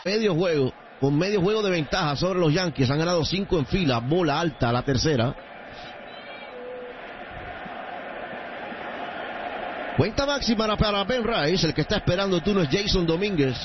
Medio juego, con medio juego de ventaja sobre los Yankees. Han ganado 5 en fila, bola alta la tercera. Cuenta máxima para Ben Rice. El que está esperando turno es Jason Domínguez.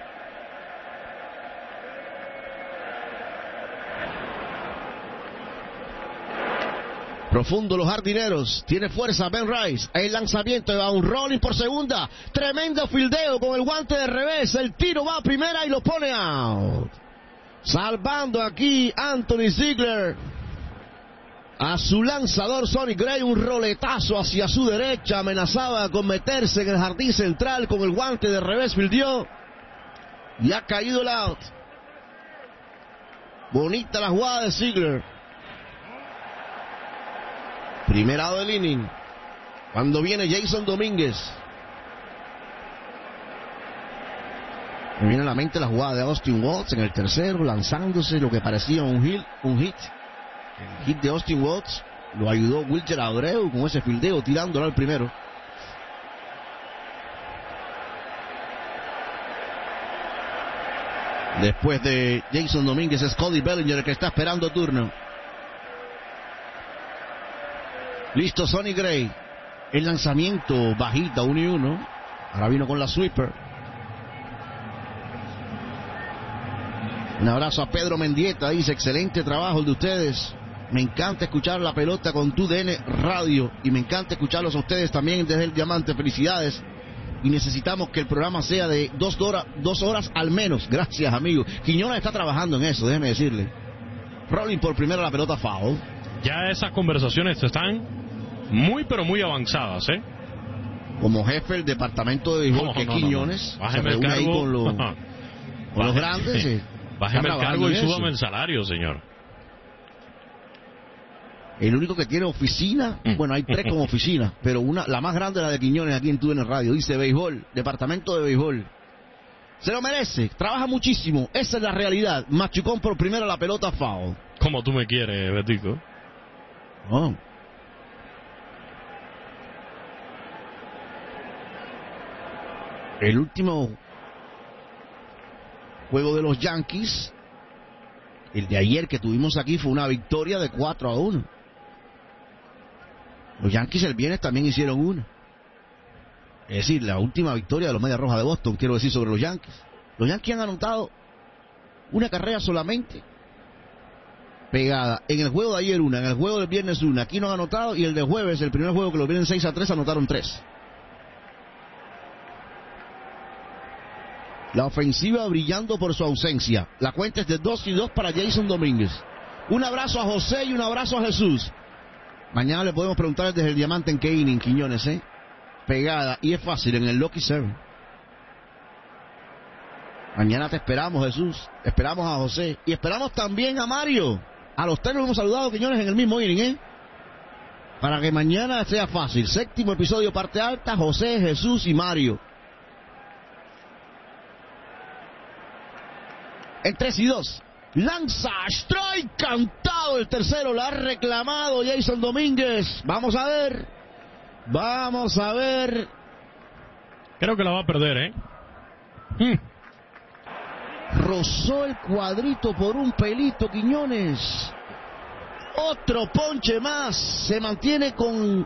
Profundo los jardineros. Tiene fuerza Ben Rice. El lanzamiento va un rolling por segunda. Tremendo fildeo con el guante de revés. El tiro va a primera y lo pone out. Salvando aquí Anthony Ziegler a su lanzador Sonny Gray. Un roletazo hacia su derecha. Amenazaba con meterse en el jardín central con el guante de revés. Fildeó y ha caído el out. Bonita la jugada de Ziegler. Primer out del inning. Cuando viene Jason Domínguez. Me viene a la mente la jugada de Austin Watts en el tercero, lanzándose lo que parecía un hit. El hit de Austin Watts lo ayudó Wilker Abreu con ese fildeo tirándolo al primero. Después de Jason Domínguez es Cody Bellinger el que está esperando turno. Listo Sonny Gray. El lanzamiento bajita, 1-1. Ahora vino con la sweeper. Un abrazo a Pedro Mendieta. Dice, excelente trabajo el de ustedes. Me encanta escuchar la pelota con TUDN Radio. Y me encanta escucharlos a ustedes también desde el Diamante. Felicidades. Y necesitamos que el programa sea de 2 horas al menos. Gracias, amigo. Quiñones está trabajando en eso, déjeme decirle. Rolling por primera la pelota foul. Ya esas conversaciones están muy pero muy avanzadas, ¿eh? Como jefe del departamento de béisbol que Quiñones se reúne ahí con los grandes. Bájeme el cargo y súbame el salario, señor. El único que tiene oficina, bueno, hay 3 como oficina, pero la más grande es la de Quiñones aquí en TUDN Radio. Dice béisbol, departamento de béisbol. Se lo merece, trabaja muchísimo, esa es la realidad. Machucón por primera la pelota foul. Como tú me quieres, Betico. Oh. El último juego de los Yankees, el de ayer que tuvimos aquí, fue una victoria de 4-1. Los Yankees el viernes también hicieron una. Es decir, la última victoria de los Medias Rojas de Boston, quiero decir, sobre los Yankees. Los Yankees han anotado una carrera solamente pegada. En el juego de ayer una, en el juego del viernes una. Aquí no han anotado, y el de jueves, el primer juego que los vienen 6-3, anotaron 3. La ofensiva brillando por su ausencia. La cuenta es de 2-2 para Jason Domínguez. Un abrazo a José y un abrazo a Jesús. Mañana le podemos preguntar desde el Diamante en qué inning, Quiñones, pegada, y es fácil, en el Lucky 7. Mañana te esperamos, Jesús. Esperamos a José. Y esperamos también a Mario. A los 3 nos hemos saludado, Quiñones, en el mismo inning, para que mañana sea fácil. 7º episodio, parte alta, José, Jesús y Mario. En 3-2. Lanza, strike, cantado el tercero, la ha reclamado Jason Domínguez. Vamos a ver. Creo que la va a perder, Rozó el cuadrito por un pelito, Quiñones. Otro ponche más. Se mantiene con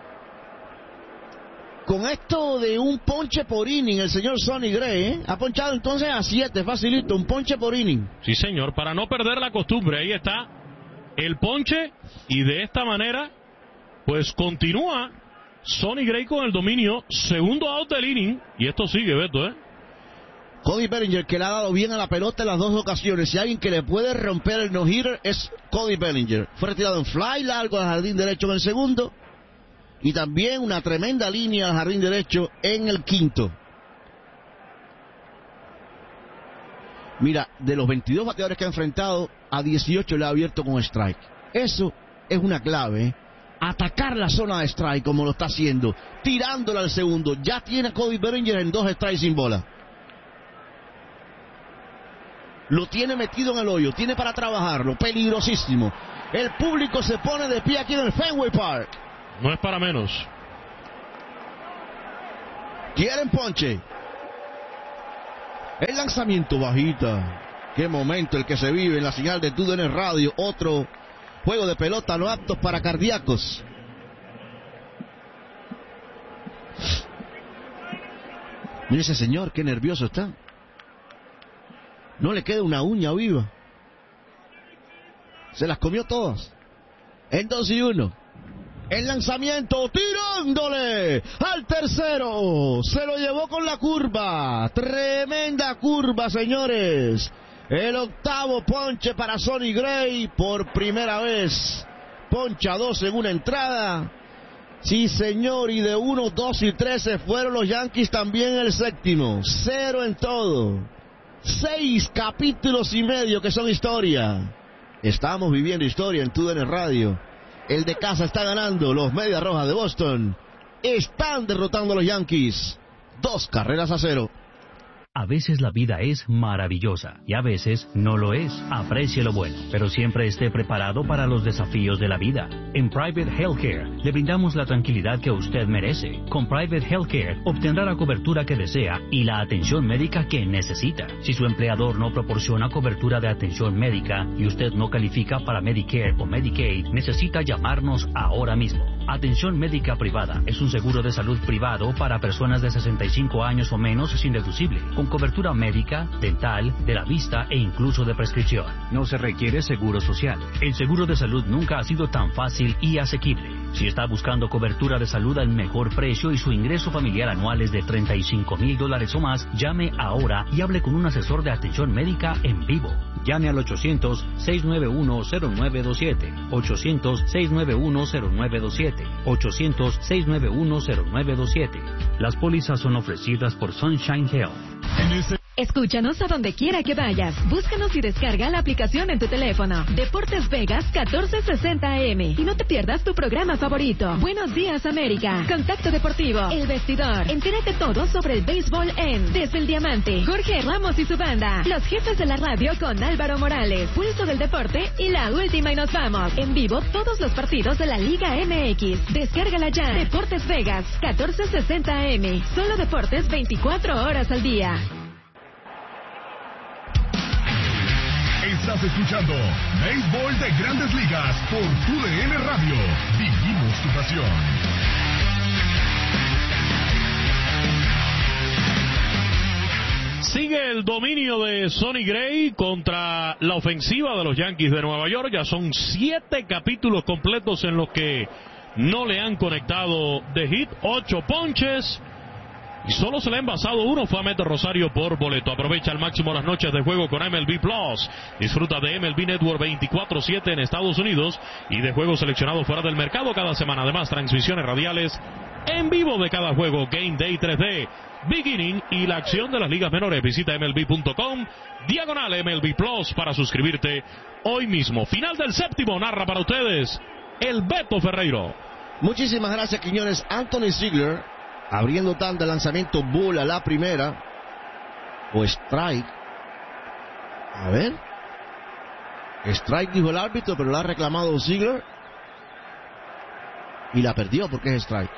esto de un ponche por inning el señor Sonny Gray, Ha ponchado entonces a 7, facilito, un ponche por inning. Sí, señor, para no perder la costumbre, ahí está el ponche, y de esta manera, pues continúa Sonny Gray con el dominio, segundo out del inning, y esto sigue, Beto, Cody Bellinger, que le ha dado bien a la pelota en las 2 ocasiones. Si alguien que le puede romper el no-hitter es Cody Bellinger. Fue retirado en fly largo al jardín derecho en el segundo. Y también una tremenda línea al jardín derecho en el quinto. Mira, de los 22 bateadores que ha enfrentado, a 18 le ha abierto con strike. Eso es una clave. Atacar la zona de strike como lo está haciendo, tirándola al segundo. Ya tiene a Cody Bellinger en 2 strikes sin bola. Lo tiene metido en el hoyo, tiene para trabajarlo, peligrosísimo. El público se pone de pie aquí en el Fenway Park. No es para menos. Quieren ponche. El lanzamiento bajita. Qué momento el que se vive en la señal de TUDN Radio. Otro juego de pelota no aptos para cardíacos. Mire ese señor, qué nervioso está. No le queda una uña viva. Se las comió todas. En 2-1. El lanzamiento, tirándole al tercero. Se lo llevó con la curva. Tremenda curva, señores. El octavo ponche para Sonny Gray. Por primera vez. Poncha 2 en una entrada. Sí, señor. Y de 1, 2 y 3 se fueron los Yankees también en el séptimo. 0 en todo. 6 capítulos y medio que son historia. Estamos viviendo historia en TUDN Radio. El de casa está ganando. Los Medias Rojas de Boston están derrotando a los Yankees. 2-0. A veces la vida es maravillosa y a veces no lo es. Aprecie lo bueno, pero siempre esté preparado para los desafíos de la vida. En Private Healthcare le brindamos la tranquilidad que usted merece. Con Private Healthcare obtendrá la cobertura que desea y la atención médica que necesita. Si su empleador no proporciona cobertura de atención médica y usted no califica para Medicare o Medicaid, necesita llamarnos ahora mismo. Atención médica privada es un seguro de salud privado para personas de 65 años o menos sin deducible, con cobertura médica, dental, de la vista e incluso de prescripción. No se requiere seguro social. El seguro de salud nunca ha sido tan fácil y asequible. Si está buscando cobertura de salud al mejor precio y su ingreso familiar anual es de $35,000 o más, llame ahora y hable con un asesor de atención médica en vivo. Llame al 800-691-0927, 800-691-0927, 800-691-0927. Las pólizas son ofrecidas por Sunshine Health. Escúchanos a donde quiera que vayas. Búscanos y descarga la aplicación en tu teléfono. Deportes Vegas 1460 AM. Y no te pierdas tu programa favorito. Buenos días, América. Contacto Deportivo. El Vestidor. Entérate todo sobre el béisbol en Desde el Diamante. Jorge Ramos y su banda. Los jefes de la radio con Álvaro Morales. Pulso del deporte y la última y nos vamos. En vivo todos los partidos de la Liga MX. Descárgala ya. Deportes Vegas 1460 AM. Solo deportes 24 horas al día. Estás escuchando Béisbol de Grandes Ligas por TUDN Radio. Vivimos tu pasión. Sigue el dominio de Sonny Gray contra la ofensiva de los Yankees de Nueva York. Ya son 7 capítulos completos en los que no le han conectado de hit, 8 ponches. Y solo se le ha envasado uno, fue a Meter Rosario por boleto. Aprovecha al máximo las noches de juego con MLB Plus. Disfruta de MLB Network 24/7 en Estados Unidos y de juegos seleccionados fuera del mercado cada semana. Además, transmisiones radiales en vivo de cada juego, Game Day 3D, Beginning y la acción de las ligas menores. Visita MLB.com/MLB Plus para suscribirte hoy mismo. Final del séptimo, narra para ustedes el Beto Ferreiro. Muchísimas gracias, Quiñones. Anthony Ziegler abriendo tanda, lanzamiento, bola la primera. O strike. A ver. Strike dijo el árbitro, pero la ha reclamado Ziegler. Y la perdió porque es strike.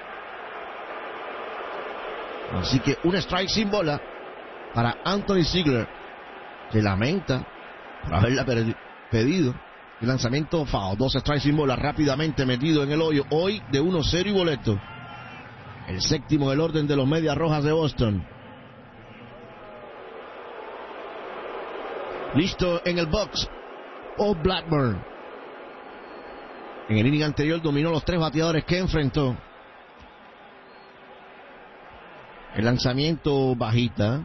Así que un strike sin bola para Anthony Ziegler. Se lamenta por haberla pedido. El lanzamiento foul. 2 strikes sin bola rápidamente metido en el hoyo. Hoy de 1-0 y boleto. El séptimo del orden de los Medias Rojas de Boston. Listo en el box. Paul Blackburn. En el inning anterior dominó los 3 bateadores que enfrentó. El lanzamiento bajita.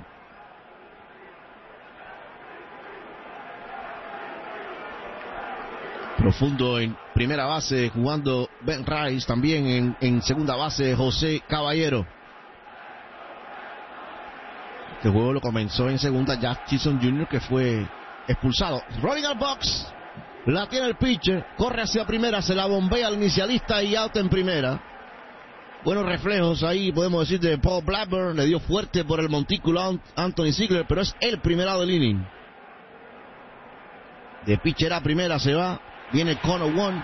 Profundo en primera base, jugando Ben Rice, también en segunda base José Caballero. Este juego lo comenzó en segunda Jack Chisholm Jr., que fue expulsado. Rolling al box, la tiene el pitcher, corre hacia primera, se la bombea al inicialista y out en primera. Buenos reflejos ahí, podemos decir, de Paul Blackburn. Le dio fuerte por el montículo a Anthony Ziegler, pero es el primer out del inning. De pitcher a primera se va. Viene Connor Wong.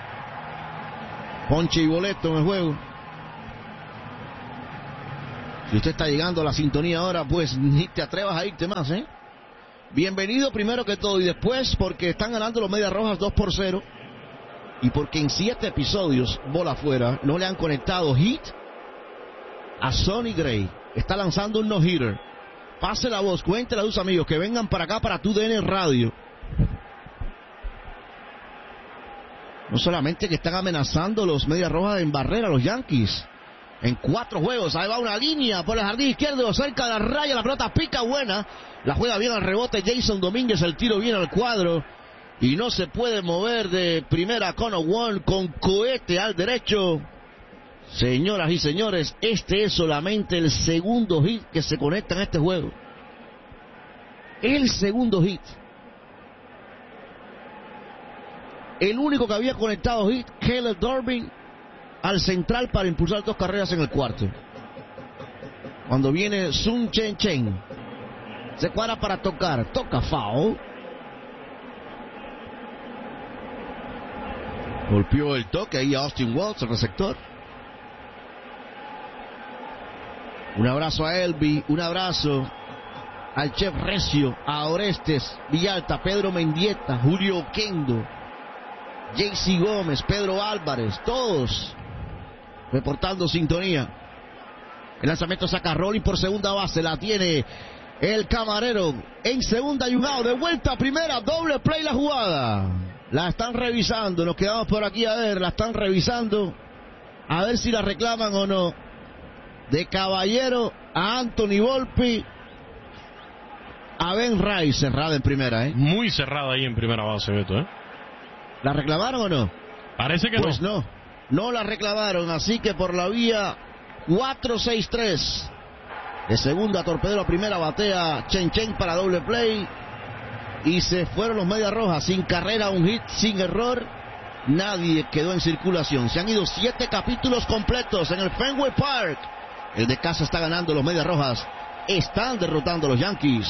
Ponche y boleto en el juego. Si usted está llegando a la sintonía ahora, pues ni te atrevas a irte más, ¿eh? Bienvenido primero que todo y después porque están ganando los Medias Rojas 2-0 y porque en 7 episodios, bola afuera, no le han conectado hit a Sonny Gray. Está lanzando un no-hitter. Pase la voz, cuéntela a tus amigos que vengan para acá para TUDN Radio. No solamente que están amenazando los Medias Rojas en barrera, los Yankees. En 4 juegos, ahí va una línea por el jardín izquierdo, cerca de la raya, la pelota pica buena. La juega bien al rebote Jason Domínguez, el tiro viene al cuadro. Y no se puede mover de primera Connor Wong con cohete al derecho. Señoras y señores, este es solamente el segundo hit que se conecta en este juego. El segundo hit. El único que había conectado hit, Caleb Durbin, al central para impulsar 2 carreras en el cuarto. Cuando viene Sun Chen Chen, se cuadra para tocar, toca foul. Golpeó el toque ahí a Austin Waltz, el receptor. Un abrazo a Elby, un abrazo al Chef Recio, a Orestes Villalta, Pedro Mendieta, Julio Oquendo, JC Gómez, Pedro Álvarez, todos reportando sintonía. El lanzamiento saca Rolling por segunda base, la tiene el camarero en segunda y un out, de vuelta a primera, doble play la jugada. La están revisando, nos quedamos por aquí a ver, la están revisando, a ver si la reclaman o no. De Caballero a Anthony Volpi, a Ben Rice, cerrada en primera, Muy cerrada ahí en primera base, Beto, ¿La reclamaron o no? Parece que pues no. No la reclamaron, así que por la vía 4-6-3. De segunda torpedero a primera, batea Chen Chen para doble play. Y se fueron los Medias Rojas, sin carrera, un hit, sin error. Nadie quedó en circulación. Se han ido 7 capítulos completos en el Fenway Park. El de casa está ganando, los Medias Rojas están derrotando a los Yankees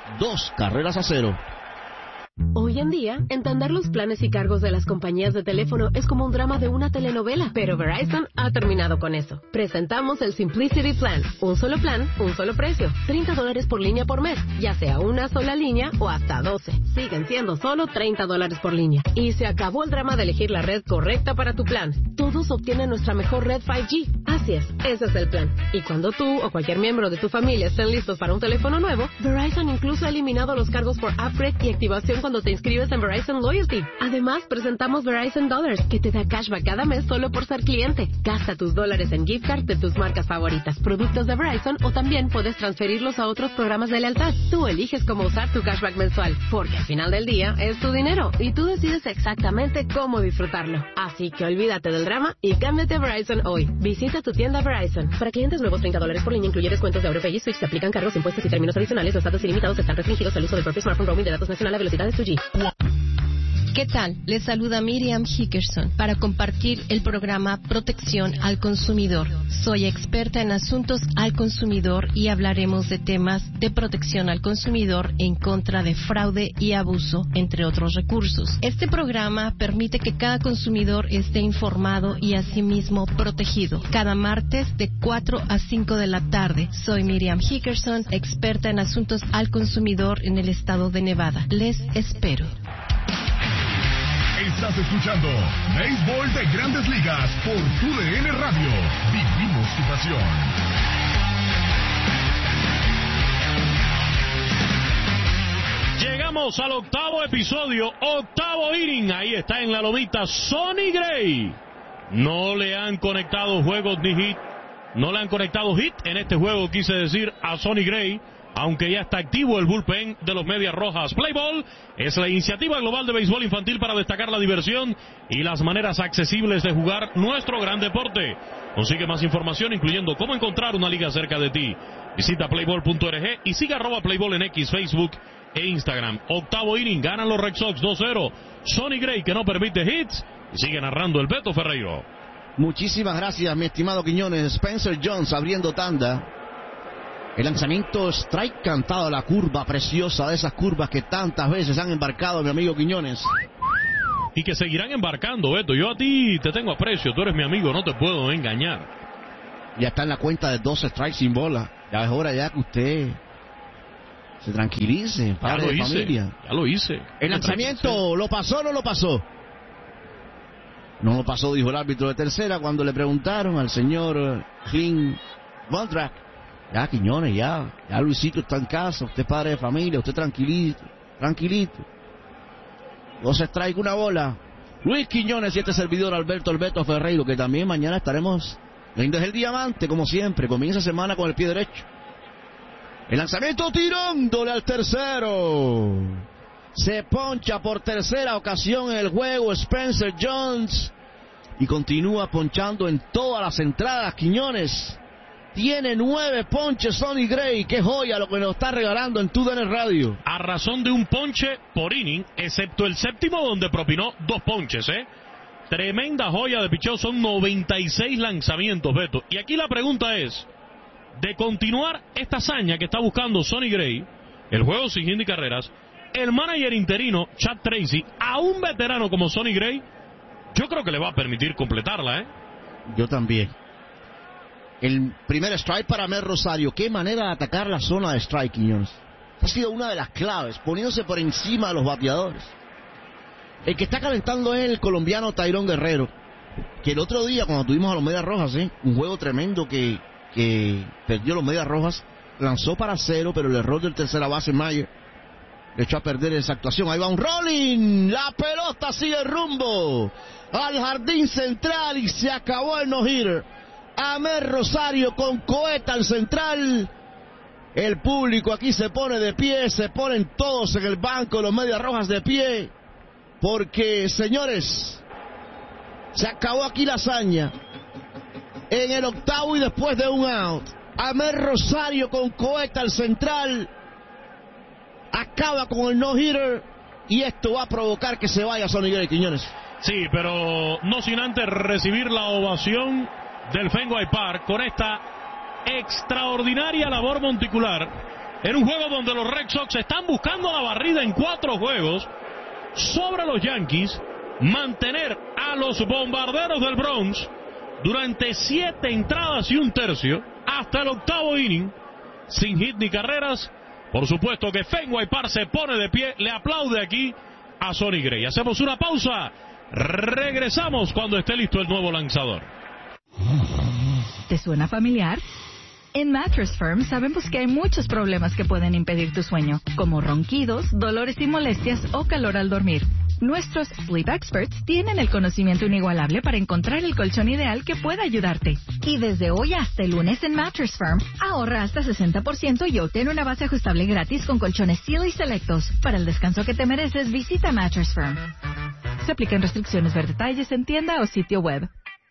2-0. Hoy en día, entender los planes y cargos de las compañías de teléfono es como un drama de una telenovela, pero Verizon ha terminado con eso. Presentamos el Simplicity Plan. Un solo plan, un solo precio. $30 por línea por mes, ya sea una sola línea o hasta 12. Siguen siendo solo $30 por línea. Y se acabó el drama de elegir la red correcta para tu plan. Todos obtienen nuestra mejor red 5G. Así es, ese es el plan. Y cuando tú o cualquier miembro de tu familia estén listos para un teléfono nuevo, Verizon incluso ha eliminado los cargos por upgrade y activación cuando te inscribes en Verizon Loyalty. Además, presentamos Verizon Dollars, que te da cashback cada mes solo por ser cliente. Gasta tus dólares en gift card de tus marcas favoritas, productos de Verizon, o también puedes transferirlos a otros programas de lealtad. Tú eliges cómo usar tu cashback mensual, porque al final del día es tu dinero y tú decides exactamente cómo disfrutarlo. Así que olvídate del drama y cámbiate a Verizon hoy. Visita tu tienda Verizon. Para clientes nuevos, $30 por línea, incluye descuentos de AutoPay y Switch. Se aplican cargos, impuestos y términos adicionales. Los datos ilimitados están restringidos al uso del propio smartphone roaming de datos nacional a velocidades 2G. ¿Qué tal? Les saluda Miriam Hickerson para compartir el programa Protección al Consumidor. Soy experta en asuntos al consumidor y hablaremos de temas de protección al consumidor en contra de fraude y abuso, entre otros recursos. Este programa permite que cada consumidor esté informado y asimismo protegido. Cada martes de 4 a 5 de la tarde. Soy Miriam Hickerson, experta en asuntos al consumidor en el estado de Nevada. Les espero. Estás escuchando Béisbol de Grandes Ligas por TUDN Radio. Vivimos tu pasión. Llegamos al 8º episodio, 8º inning. Ahí está en la lomita Sonny Gray. No le han conectado juegos ni hit. No le han conectado hit en este juego, quise decir, a Sonny Gray. Aunque ya está activo el bullpen de los Medias Rojas. Play Ball es la iniciativa global de béisbol infantil para destacar la diversión y las maneras accesibles de jugar nuestro gran deporte. Consigue más información, incluyendo cómo encontrar una liga cerca de ti. Visita playball.org y siga @playball en X, Facebook e Instagram. 8º inning, ganan los Red Sox 2-0. Sonny Gray, que no permite hits, y sigue narrando el Beto Ferreiro. Muchísimas gracias, mi estimado Quiñones. Spencer Jones abriendo tanda. El lanzamiento strike cantado a la curva preciosa, de esas curvas que tantas veces han embarcado mi amigo Quiñones. Y que seguirán embarcando, Beto. Yo a ti te tengo aprecio, tú eres mi amigo, no te puedo engañar. Ya está en la cuenta de 12 strikes sin bola. Ya es hora ya que usted se tranquilice, padre de familia. Ya lo hice. El lanzamiento, ¿lo pasó o no lo pasó? No lo pasó, dijo el árbitro de tercera cuando le preguntaron al señor Clint Bontrack. Ya, Quiñones, ya Luisito está en casa, usted es padre de familia, usted tranquilito. 2 strikes, 1 bola. Luis Quiñones y este servidor Alberto Ferreiro, que también mañana estaremos desde el diamante, como siempre. Comienza semana con el pie derecho. El lanzamiento tirándole al tercero. Se poncha por tercera ocasión en el juego Spencer Jones y continúa ponchando en todas las entradas. Quiñones tiene 9 ponches. Sonny Gray, qué joya lo que nos está regalando en TUDN Radio. A razón de un ponche por inning, excepto el séptimo donde propinó 2 ponches, Tremenda joya de picheo, son 96 lanzamientos, Beto. Y aquí la pregunta es, de continuar esta hazaña que está buscando Sonny Gray, el juego sin hit ni carreras, el manager interino, Chad Tracy, a un veterano como Sonny Gray, yo creo que le va a permitir completarla, Yo también. El primer strike para Mel Rosario. Qué manera de atacar la zona de strike, Quiñones. Ha sido una de las claves, poniéndose por encima de los bateadores. El que está calentando es el colombiano Tyrone Guerrero, que el otro día cuando tuvimos a los Medias Rojas, un juego tremendo que perdió los Medias Rojas, lanzó para 0, pero el error del tercera base Mayer le echó a perder esa actuación. Ahí va un rolling, la pelota sigue rumbo al jardín central y se acabó el no-hitter. Amer Rosario con cohete al central. El público aquí se pone de pie, se ponen todos en el banco, los Medias Rojas de pie, porque, señores, se acabó aquí la hazaña. En el octavo y después de un out, Amer Rosario con cohete al central acaba con el no-hitter y esto va a provocar que se vaya Sonny Gray, Quiñones. Sí, pero no sin antes recibir la ovación del Fenway Park con esta extraordinaria labor monticular en un juego donde los Red Sox están buscando la barrida en 4 juegos sobre los Yankees, mantener a los Bombarderos del Bronx durante 7 entradas y 1/3 hasta el octavo inning sin hit ni carreras. Por supuesto que Fenway Park se pone de pie, le aplaude aquí a Sonny Gray. Hacemos una pausa, regresamos cuando esté listo el nuevo lanzador. ¿Te suena familiar? En Mattress Firm sabemos que hay muchos problemas que pueden impedir tu sueño, como ronquidos, dolores y molestias o calor al dormir. Nuestros Sleep Experts tienen el conocimiento inigualable para encontrar el colchón ideal que pueda ayudarte. Y desde hoy hasta el lunes en Mattress Firm, ahorra hasta 60% y obtén una base ajustable gratis con colchones Sealy selectos. Para el descanso que te mereces, visita Mattress Firm. Se aplican restricciones, ver detalles en tienda o sitio web.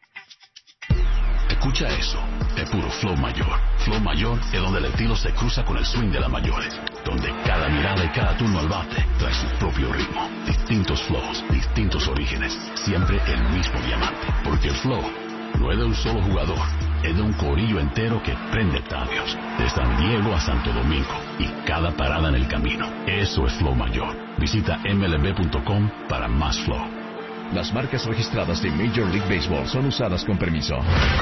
Escucha eso, es puro flow mayor. Flow mayor es donde el estilo se cruza con el swing de las mayores, donde cada mirada y cada turno al bate trae su propio ritmo. Distintos flows, distintos orígenes, siempre el mismo diamante. Porque el flow no es de un solo jugador, es de un corillo entero que prende estadios, de San Diego a Santo Domingo y cada parada en el camino. Eso es flow mayor. Visita mlb.com para más flow. Las marcas registradas de Major League Baseball son usadas con permiso.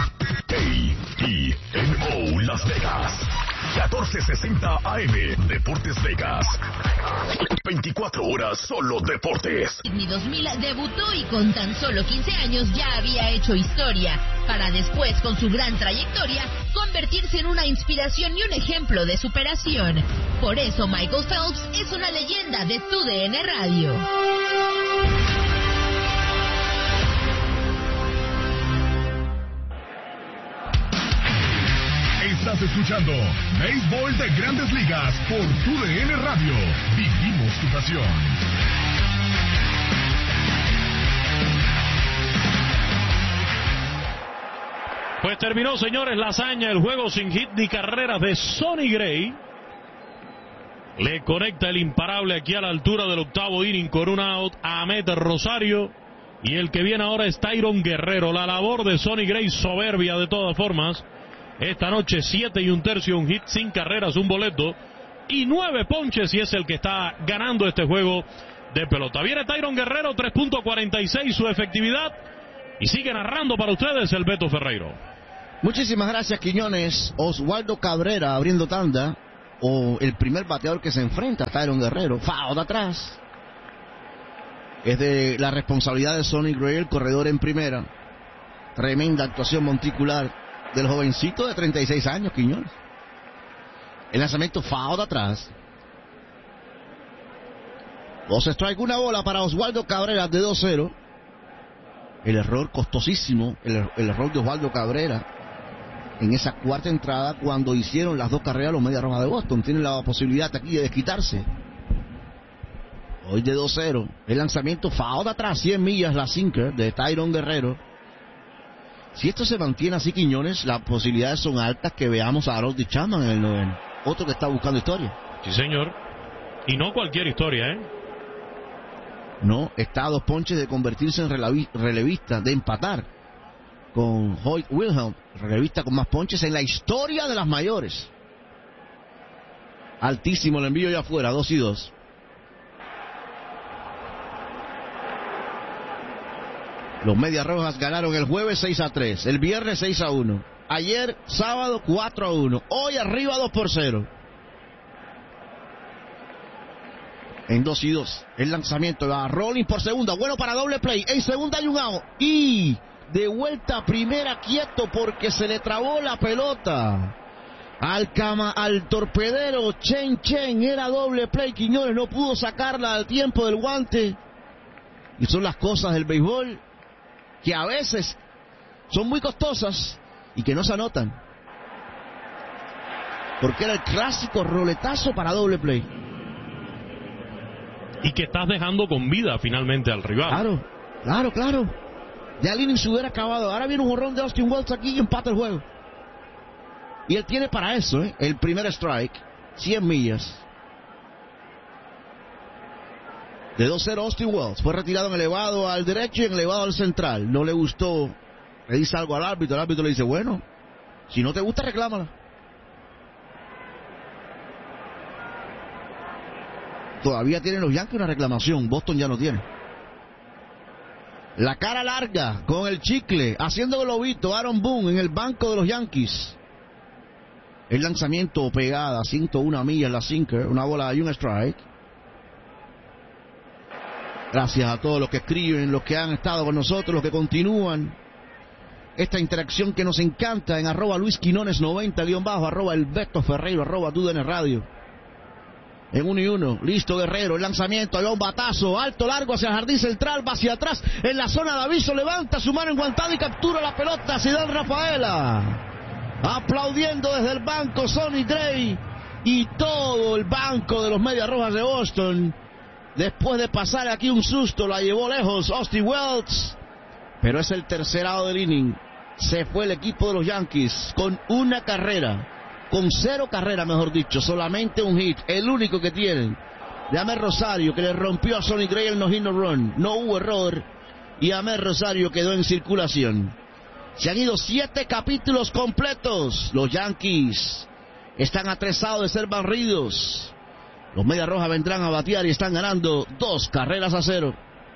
KENO Las Vegas, 1460 AM, Deportes Vegas. 24 horas solo deportes. Sydney 2000 debutó y con tan solo 15 años ya había hecho historia, para después, con su gran trayectoria, convertirse en una inspiración y un ejemplo de superación. Por eso Michael Phelps es una leyenda de TUDN Radio. Estás escuchando Béisbol de Grandes Ligas por TUDN Radio. Vivimos tu pasión. Pues terminó, señores, la hazaña, el juego sin hit ni carreras de Sonny Gray. Le conecta el imparable aquí a la altura del octavo inning con un out a Amed Rosario. Y el que viene ahora es Tyrone Guerrero. La labor de Sonny Gray soberbia de todas formas. Esta noche 7 1/3, un hit sin carreras, un boleto y 9 ponches, y es el que está ganando este juego de pelota. Viene Tyrone Guerrero, 3.46 su efectividad, y sigue narrando para ustedes el Beto Ferreiro. Muchísimas gracias, Quiñones. Oswaldo Cabrera abriendo tanda, o el primer bateador que se enfrenta a Tyron Guerrero. Foul de atrás. Es de la responsabilidad de Sonny Gray, el corredor en primera. Tremenda actuación monticular del jovencito de 36 años, Quiñones. El lanzamiento foul de atrás. 2 strikes, 1 bola para Oswaldo Cabrera de 2-0. El error costosísimo, el error de Oswaldo Cabrera en esa cuarta entrada cuando hicieron las 2 carreras los Medias Rojas de Boston. Tienen la posibilidad aquí de desquitarse. Hoy de 2-0. El lanzamiento foul de atrás, 100 millas la sinker de Tyron Guerrero. Si esto se mantiene así, Quiñones, las posibilidades son altas que veamos a Harold Chapman en el noveno. Otro que está buscando historia. Sí, señor. Y no cualquier historia, ¿eh? No, está a 2 ponches de convertirse en relevista, de empatar con Hoyt Wilhelm, relevista con más ponches en la historia de las mayores. Altísimo el envío ya afuera, 2-2. Los Medias Rojas ganaron el jueves 6-3, el viernes 6-1, ayer sábado 4-1, hoy arriba 2-0. En 2-2, el lanzamiento va a Rolling por segunda, bueno para doble play, en segunda hay un out, y de vuelta a primera quieto porque se le trabó la pelota al torpedero Chen, era doble play, Quiñones no pudo sacarla al tiempo del guante, y son las cosas del béisbol que a veces son muy costosas y que no se anotan, porque era el clásico roletazo para doble play. Y que estás dejando con vida finalmente al rival. Claro. Ya el inning se hubiera acabado. Ahora viene un jonrón de Austin Wells aquí y empata el juego. Y él tiene para eso, el primer strike, 100 millas. De 2-0 Austin Wells. Fue retirado en elevado al derecho y en elevado al central. No le gustó. Le dice algo al árbitro. El árbitro le dice, bueno, si no te gusta, reclámala. Todavía tienen los Yankees una reclamación, Boston ya no tiene. La cara larga con el chicle, haciendo globito, Aaron Boone en el banco de los Yankees. El lanzamiento pegada, 101 millas la sinker, una bola y un strike. Gracias a todos los que escriben, los que han estado con nosotros, los que continúan esta interacción que nos encanta en @LuisQuinones90_, @ElBetoFerreiro, @TUDN Radio. En 1-1, listo Guerrero, el lanzamiento, hay un batazo, alto, largo hacia el jardín central, va hacia atrás, en la zona de aviso, levanta su mano enguantada y captura la pelota, Zidane Rafaela. Aplaudiendo desde el banco Sonny Gray y todo el banco de los Medias Rojas de Boston. Después de pasar aquí un susto, la llevó lejos Austin Wells, pero es el tercer out del inning. Se fue el equipo de los Yankees con una carrera. Con 0 carreras, mejor dicho, solamente un hit, el único que tienen, de Amer Rosario, que le rompió a Sonny Gray el no-hit no run. No hubo error y Amer Rosario quedó en circulación. Se han ido 7 capítulos completos. Los Yankees están atresados de ser barridos. Los Medias Rojas vendrán a batear y están ganando 2-0.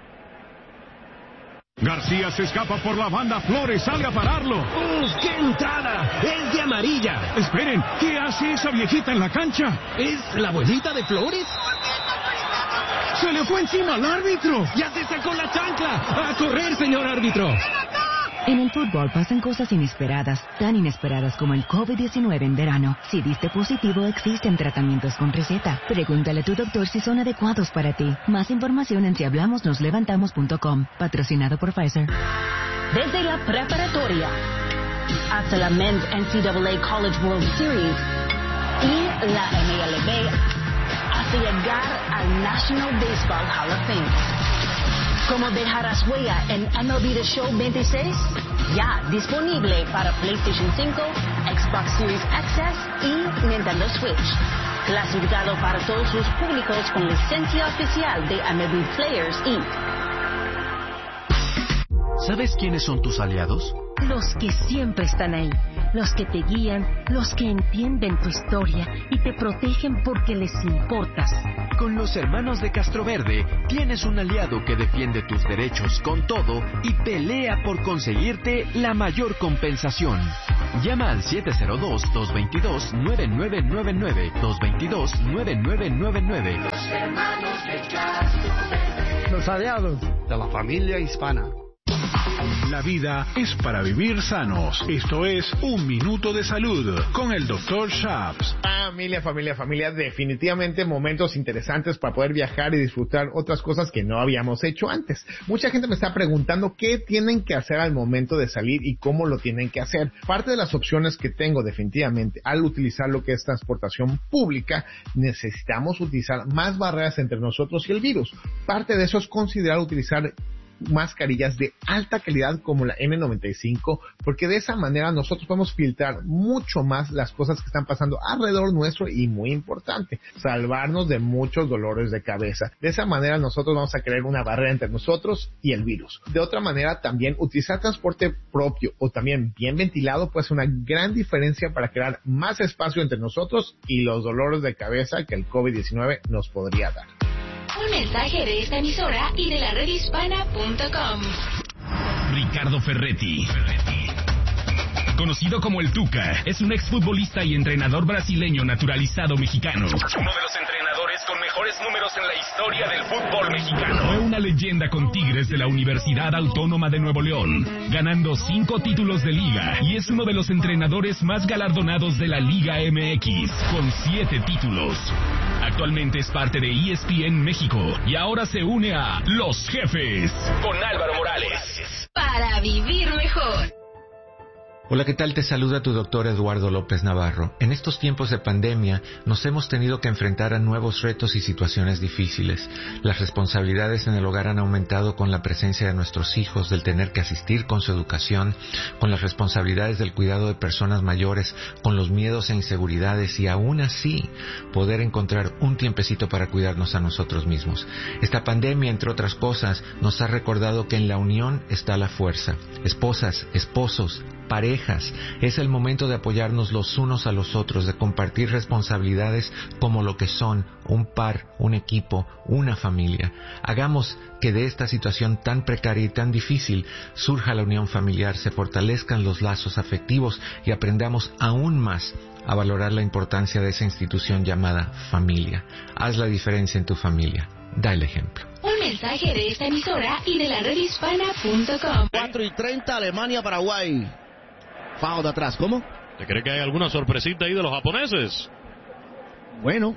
García se escapa por la banda, Flores sale a pararlo. ¡Qué entrada! ¡Es de amarilla! Esperen, ¿qué hace esa viejita en la cancha? ¿Es la abuelita de Flores? ¡Se le fue encima al árbitro! ¡Ya se sacó la chancla! ¡A correr, señor árbitro! En el fútbol pasan cosas inesperadas, tan inesperadas como el COVID-19 en verano. Si diste positivo, existen tratamientos con receta. Pregúntale a tu doctor si son adecuados para ti. Más información en sihablamosnoslevantamos.com. Patrocinado por Pfizer. Desde la preparatoria hasta la Men's NCAA College World Series y la MLB hasta llegar al National Baseball Hall of Fame. ¿Cómo dejarás huella en MLB The Show 26? Ya disponible para PlayStation 5, Xbox Series XS y Nintendo Switch. Clasificado para todos los públicos con licencia oficial de MLB Players Inc. ¿Sabes quiénes son tus aliados? Los que siempre están ahí, los que te guían, los que entienden tu historia y te protegen porque les importas. Con los hermanos de Castroverde tienes un aliado que defiende tus derechos con todo y pelea por conseguirte la mayor compensación. Llama al 702-222-9999, 222-9999. Los hermanos de Castroverde. Los aliados de la familia hispana. La vida es para vivir sanos. Esto es Un Minuto de Salud con el Dr. Shaps. Familia, definitivamente momentos interesantes para poder viajar y disfrutar otras cosas que no habíamos hecho antes. Mucha gente me está preguntando qué tienen que hacer al momento de salir y cómo lo tienen que hacer. Parte de las opciones que tengo definitivamente al utilizar lo que es transportación pública, necesitamos utilizar más barreras entre nosotros y el virus. Parte de eso es considerar utilizar mascarillas de alta calidad como la N95, porque de esa manera nosotros podemos filtrar mucho más las cosas que están pasando alrededor nuestro y, muy importante, salvarnos de muchos dolores de cabeza. De esa manera nosotros vamos a crear una barrera entre nosotros y el virus. De otra manera, también utilizar transporte propio o también bien ventilado puede ser una gran diferencia para crear más espacio entre nosotros y los dolores de cabeza que el COVID-19 nos podría dar. Un mensaje de esta emisora y de la redhispana.com. Ricardo Ferretti, conocido como el Tuca, es un exfutbolista y entrenador brasileño naturalizado mexicano. Uno de los entrenadores con mejores números en la historia del fútbol mexicano. Fue una leyenda con Tigres de la Universidad Autónoma de Nuevo León, ganando 5 títulos de liga, y es uno de los entrenadores más galardonados de la Liga MX, con 7 títulos. Actualmente es parte de ESPN México y ahora se une a Los Jefes con Álvaro Morales. Para vivir mejor. Hola, ¿qué tal? Te saluda tu doctor Eduardo López Navarro. En estos tiempos de pandemia nos hemos tenido que enfrentar a nuevos retos y situaciones difíciles. Las responsabilidades en el hogar han aumentado con la presencia de nuestros hijos, del tener que asistir con su educación, con las responsabilidades del cuidado de personas mayores, con los miedos e inseguridades, y aún así poder encontrar un tiempecito para cuidarnos a nosotros mismos. Esta pandemia, entre otras cosas, nos ha recordado que en la unión está la fuerza. Esposas, esposos, parejas, es el momento de apoyarnos los unos a los otros, de compartir responsabilidades como lo que son un par, un equipo, una familia. Hagamos que de esta situación tan precaria y tan difícil surja la unión familiar, se fortalezcan los lazos afectivos y aprendamos aún más a valorar la importancia de esa institución llamada familia. Haz la diferencia en tu familia. Da el ejemplo. Un mensaje de esta emisora y de la redhispana.com. 4:30, Alemania, Paraguay. Foul de atrás, ¿cómo? ¿Te cree que hay alguna sorpresita ahí de los japoneses? Bueno,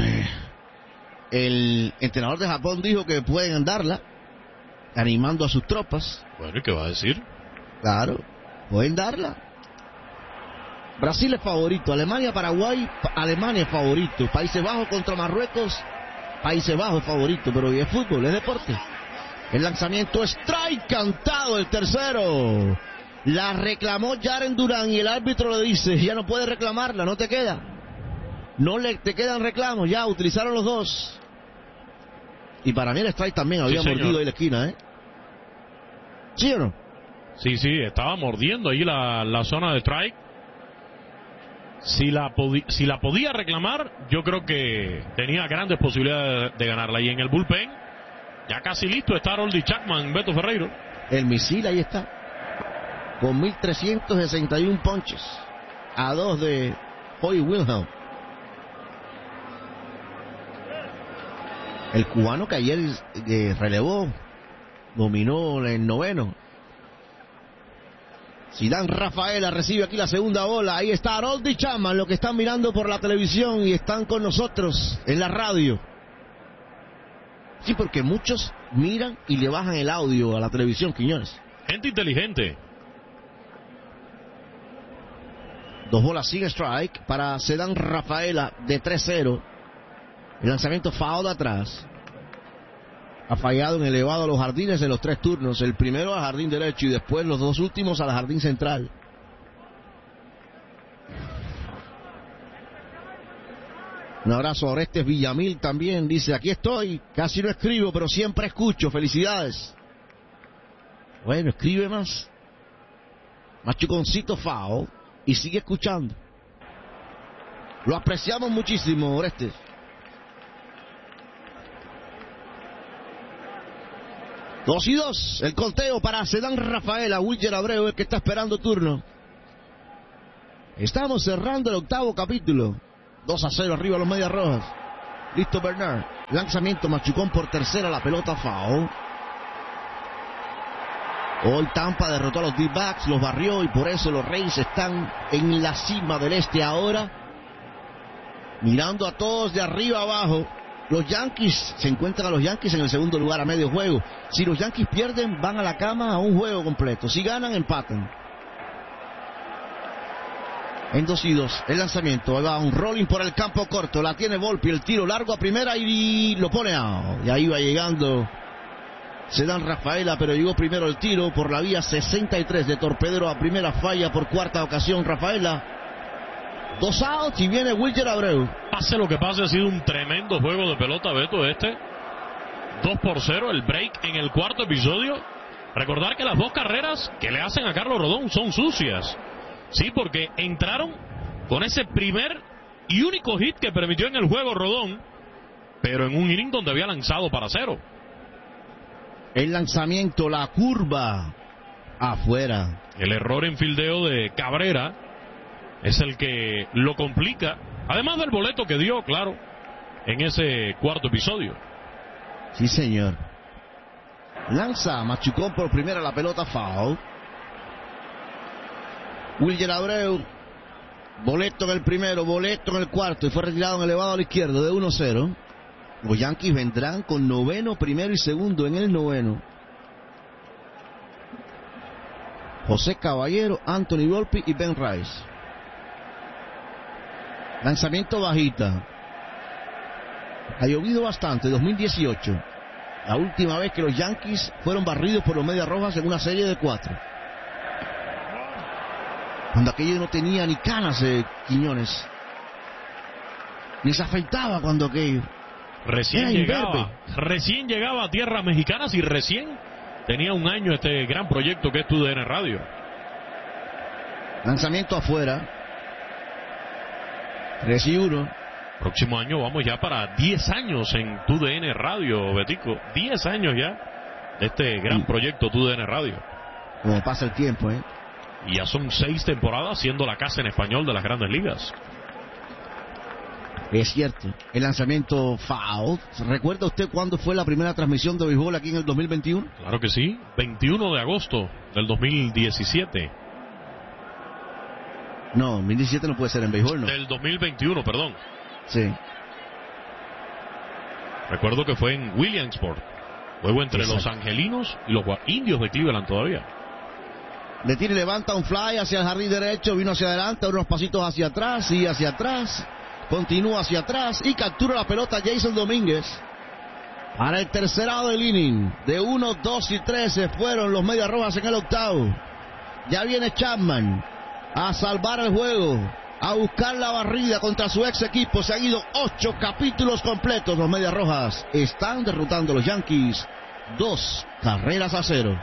el entrenador de Japón dijo que pueden darla, animando a sus tropas. Bueno, ¿y qué va a decir? Claro, pueden darla. Brasil es favorito, Alemania, Paraguay, Alemania es favorito, Países Bajos contra Marruecos, Países Bajos es favorito, pero es fútbol, es deporte. El lanzamiento, strike cantado, el tercero. La reclamó Jaren Durán y el árbitro le dice, ya no puedes reclamarla, no te queda. No te quedan reclamos, ya utilizaron los dos. Y para mí el strike también había mordido ahí la esquina, ¿eh? ¿Sí o no? Sí, estaba mordiendo ahí la zona de strike. Si la podía reclamar, yo creo que tenía grandes posibilidades de ganarla. Y en el bullpen, ya casi listo está Aroldis Chapman, Beto Ferreiro. El misil ahí está, con 1,361 ponches, a 2 de Hoy Wilhelm. El cubano que ayer relevó, dominó el noveno. Zidane Rafaela recibe aquí la segunda bola. Ahí está Aroldis Chapman, lo que están mirando por la televisión y están con nosotros en la radio. Sí, porque muchos miran y le bajan el audio a la televisión, Quiñones. Gente inteligente. 2 bolas sin strike para Zidane Rafaela de 3-0. El lanzamiento foul de atrás. Ha fallado en elevado a los jardines en los 3 turnos. El primero al jardín derecho y después los 2 últimos al jardín central. Un abrazo a Orestes Villamil también. Dice, aquí estoy. Casi no escribo, pero siempre escucho. Felicidades. Bueno, escribe más. Machuconcito foul y sigue escuchando. Lo apreciamos muchísimo, Orestes. Dos y dos, el conteo para Sedán Rafaela. Wilger Abreu, el que está esperando turno. Estamos cerrando el octavo capítulo. 2-0 arriba los Medias Rojas. Listo Bernard. Lanzamiento, Machucón por tercera, la pelota foul. Hoy Tampa derrotó a los D-backs, los barrió y por eso los Rays están en la cima del este ahora. Mirando a todos de arriba abajo. Los Yankees, se encuentran a los Yankees en el segundo lugar a medio juego. Si los Yankees pierden, van a la cama a un juego completo. Si ganan, empatan. En 2-2, el lanzamiento. Ahí va un rolling por el campo corto. La tiene Volpi, el tiro largo a primera y lo pone out. Y ahí va llegando Sedán Rafaela, pero llegó primero el tiro por la vía 63 de torpedero a primera, falla por cuarta ocasión Rafaela. 2 outs y viene Wilger Abreu. Pase lo que pase, ha sido un tremendo juego de pelota, Beto, 2-0, el break en el cuarto episodio. Recordar que las dos carreras que le hacen a Carlos Rodón son sucias. Sí, porque entraron con ese primer y único hit que permitió en el juego Rodón, pero en un inning donde había lanzado para 0. El lanzamiento, la curva, afuera. El error en fildeo de Cabrera es el que lo complica, además del boleto que dio, claro, en ese cuarto episodio. Sí, señor. Lanza Machucón por primera, la pelota foul. Wilger Abreu, boleto en el primero, boleto en el cuarto y fue retirado en elevado a la izquierda de 1-0. Los Yankees vendrán con noveno, primero y segundo en el noveno. José Caballero, Anthony Volpi y Ben Rice. Lanzamiento bajita. Ha llovido bastante, 2018. La última vez que los Yankees fueron barridos por los Medias Rojas en una serie de 4. Cuando aquello no tenía ni canas, Quiñones. Ni se afeitaba cuando aquello. Recién llegaba a tierras mexicanas y recién tenía un año este gran proyecto que es TUDN Radio. Lanzamiento afuera. 3-1. Próximo año vamos ya para 10 años en TUDN Radio, Betico. 10 años ya de este gran proyecto TUDN Radio. Como pasa el tiempo, Y ya son 6 temporadas siendo la casa en español de las Grandes Ligas. Es cierto. El lanzamiento foul. ¿Recuerda usted cuándo fue la primera transmisión de béisbol aquí en el 2021? Claro que sí. 21 de agosto del 2017. No, 2017 no puede ser en béisbol, ¿no? Del 2021, perdón. Sí. Recuerdo que fue en Williamsport. Juego entre los angelinos y los indios de Cleveland todavía. Detiene y levanta un fly hacia el jardín derecho. Vino hacia adelante, unos pasitos hacia atrás y hacia atrás. Continúa hacia atrás y captura la pelota Jason Domínguez. Para el tercerado del inning. De 1, 2 y 3 se fueron los Medias Rojas en el octavo. Ya viene Chapman a salvar el juego, a buscar la barrida contra su ex equipo. Se han ido 8 capítulos completos. Los Medias Rojas están derrotando a los Yankees 2-0.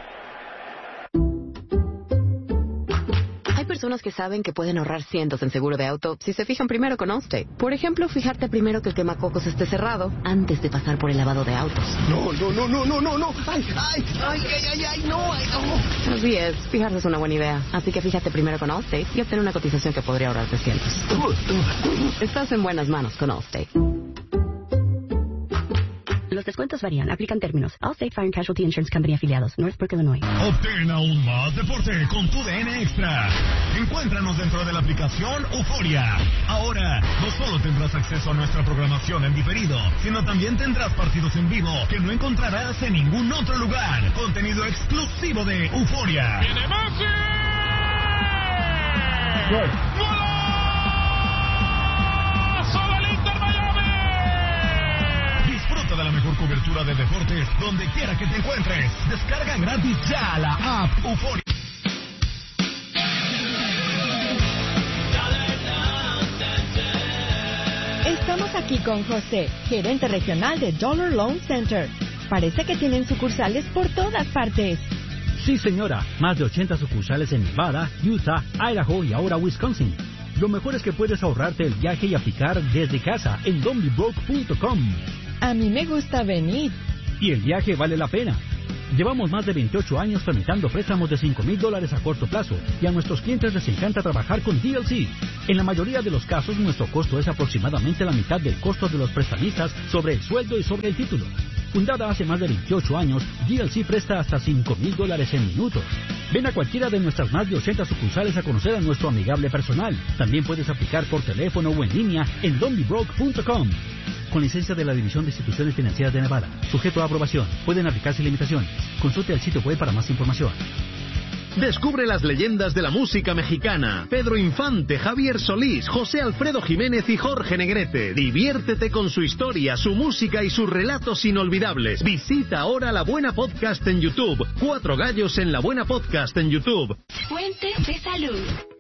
Hay personas que saben que pueden ahorrar cientos en seguro de auto si se fijan primero con Allstate. Por ejemplo, fijarte primero que el quemacocos esté cerrado antes de pasar por el lavado de autos. No. Ay, no. Así es, fijarse es una buena idea. Así que fíjate primero con Allstate y obtener una cotización que podría ahorrarte cientos. Estás en buenas manos con Allstate. Los descuentos varían. Aplican términos. Allstate Fire and Casualty Insurance Company afiliados. Northbrook, Illinois. Obtén aún más deporte con TUDN Extra. Encuéntranos dentro de la aplicación Euforia. Ahora, no solo tendrás acceso a nuestra programación en diferido, sino también tendrás partidos en vivo que no encontrarás en ningún otro lugar. Contenido exclusivo de Euforia. ¡Viene Messi! ¡Golazo del Inter Miami! Disfruta de la mejor cobertura de deportes donde quiera que te encuentres. Descarga gratis ya la app Euforia. Estamos aquí con José, gerente regional de Dollar Loan Center. Parece que tienen sucursales por todas partes. Sí, señora, más de 80 sucursales en Nevada, Utah, Idaho y ahora Wisconsin. Lo mejor es que puedes ahorrarte el viaje y aplicar desde casa en donbybroke.com. A mí me gusta venir. Y el viaje vale la pena. Llevamos más de 28 años tramitando préstamos de $5,000 a corto plazo y a nuestros clientes les encanta trabajar con DLC. En la mayoría de los casos, nuestro costo es aproximadamente la mitad del costo de los prestamistas sobre el sueldo y sobre el título. Fundada hace más de 28 años, DLC presta hasta $5,000 en minutos. Ven a cualquiera de nuestras más de 80 sucursales a conocer a nuestro amigable personal. También puedes aplicar por teléfono o en línea en donbybroke.com. Con licencia de la División de Instituciones Financieras de Nevada. Sujeto a aprobación. Pueden aplicarse limitaciones. Consulte el sitio web para más información. Descubre las leyendas de la música mexicana. Pedro Infante, Javier Solís, José Alfredo Jiménez y Jorge Negrete. Diviértete con su historia, su música y sus relatos inolvidables. Visita ahora La Buena Podcast en YouTube. 4 gallos en La Buena Podcast en YouTube. Fuentes de salud.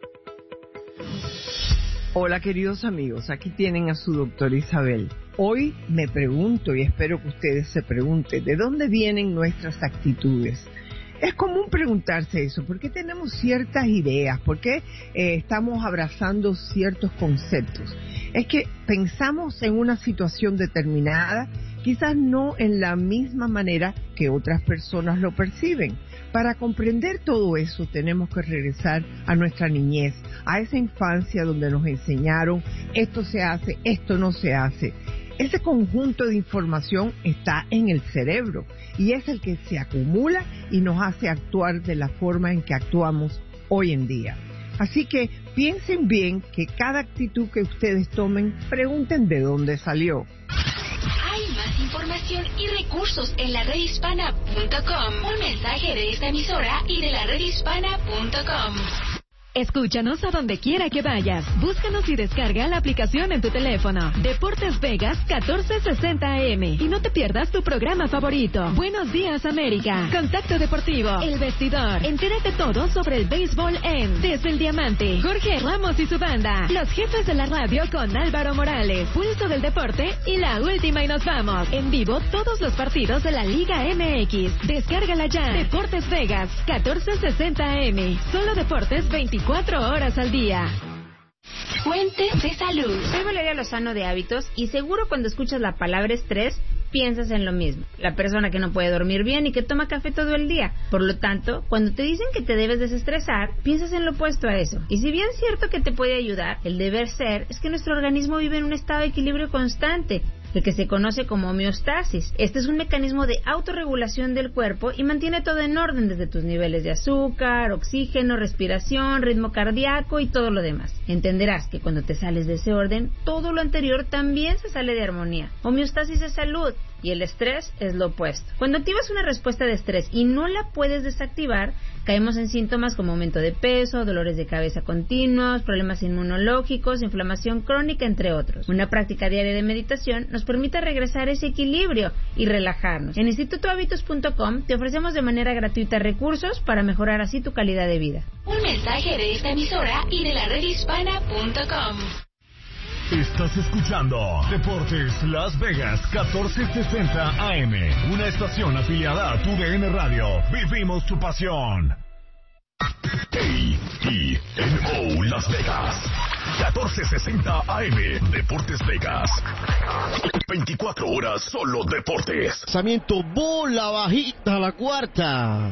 Hola queridos amigos, aquí tienen a su doctora Isabel. Hoy me pregunto y espero que ustedes se pregunten, ¿de dónde vienen nuestras actitudes? Es común preguntarse eso, ¿por qué tenemos ciertas ideas? ¿Por qué estamos abrazando ciertos conceptos? Es que pensamos en una situación determinada, quizás no en la misma manera que otras personas lo perciben. Para comprender todo eso tenemos que regresar a nuestra niñez, a esa infancia donde nos enseñaron esto se hace, esto no se hace. Ese conjunto de información está en el cerebro y es el que se acumula y nos hace actuar de la forma en que actuamos hoy en día. Así que piensen bien que cada actitud que ustedes tomen, pregunten de dónde salió. Hay más información y recursos en la redhispana.com. Un mensaje de esta emisora y de la redhispana.com. Escúchanos a donde quiera que vayas. Búscanos y descarga la aplicación en tu teléfono. Deportes Vegas 1460 AM. Y no te pierdas tu programa favorito. Buenos días, América. Contacto Deportivo. El Vestidor. Entérate todo sobre el béisbol en Desde el Diamante. Jorge Ramos y su banda. Los jefes de la radio con Álvaro Morales. Pulso del Deporte y la última y nos vamos. En vivo todos los partidos de la Liga MX. Descárgala ya. Deportes Vegas 1460 AM. Solo deportes 24 horas al día. Fuentes de salud. Soy Valeria Lozano de Hábitos y seguro cuando escuchas la palabra estrés piensas en lo mismo. La persona que no puede dormir bien y que toma café todo el día. Por lo tanto, cuando te dicen que te debes desestresar, piensas en lo opuesto a eso. Y si bien es cierto que te puede ayudar, el deber ser es que nuestro organismo vive en un estado de equilibrio constante, el que se conoce como homeostasis. Este es un mecanismo de autorregulación del cuerpo y mantiene todo en orden desde tus niveles de azúcar, oxígeno, respiración, ritmo cardíaco y todo lo demás. Entenderás que cuando te sales de ese orden, todo lo anterior también se sale de armonía. Homeostasis es salud y el estrés es lo opuesto. Cuando activas una respuesta de estrés y no la puedes desactivar, caemos en síntomas como aumento de peso, dolores de cabeza continuos, problemas inmunológicos, inflamación crónica, entre otros. Una práctica diaria de meditación nos permite regresar a ese equilibrio y relajarnos. En institutohabitos.com te ofrecemos de manera gratuita recursos para mejorar así tu calidad de vida. Un mensaje de esta emisora y de la redhispana.com. Estás escuchando Deportes Las Vegas 1460 AM, una estación afiliada a TUDN Radio. Vivimos tu pasión. KENO Las Vegas 1460 AM, Deportes Vegas. 24 horas solo deportes. Lanzamiento, bola bajita a la cuarta.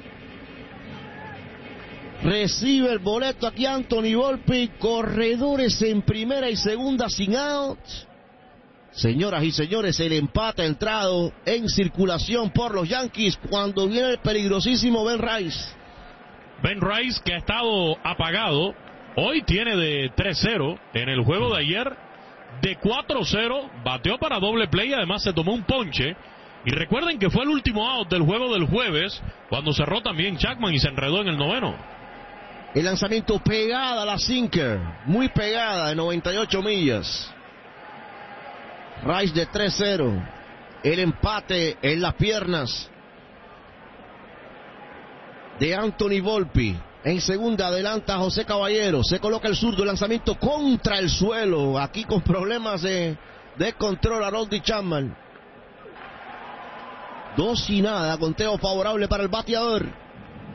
Recibe el boleto aquí Anthony Volpe, corredores en primera y segunda sin out. Señoras y señores, el empate ha entrado en circulación por los Yankees cuando viene el peligrosísimo Ben Rice. Ben Rice, que ha estado apagado, hoy tiene de 3-0 en el juego de ayer, de 4-0, bateó para doble play y además se tomó un ponche. Y recuerden que fue el último out del juego del jueves, cuando cerró también Chapman y se enredó en el noveno. El lanzamiento pegada a la sinker, muy pegada, de 98 millas. Rice de 3-0. El empate en las piernas de Anthony Volpe. En segunda adelanta José Caballero. Se coloca el zurdo, el lanzamiento contra el suelo. Aquí con problemas de control a Aroldis Chapman. 2-0, conteo favorable para el bateador.